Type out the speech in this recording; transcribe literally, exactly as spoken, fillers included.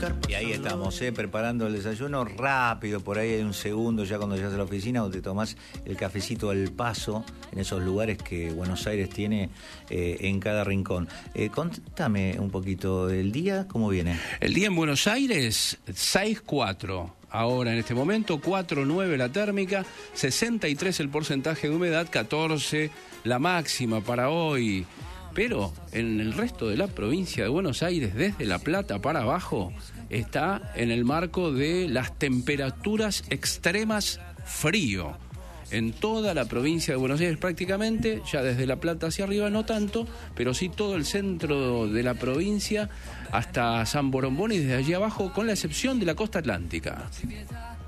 Y ahí estamos, eh, preparando el desayuno rápido, por ahí hay un segundo ya cuando llegas a la oficina o te tomás el cafecito al paso en esos lugares que Buenos Aires tiene eh, en cada rincón. Eh, contame un poquito del día, ¿cómo viene? El día en Buenos Aires, seis cuatro. Ahora, en este momento, cuatro nueve la térmica, sesenta y tres el porcentaje de humedad, catorce la máxima para hoy. Pero en el resto de la provincia de Buenos Aires, desde La Plata para abajo, está en el marco de las temperaturas extremas frío. En toda la provincia de Buenos Aires prácticamente, ya desde La Plata hacia arriba no tanto, pero sí todo el centro de la provincia hasta San Borombón y desde allí abajo, con la excepción de la costa atlántica.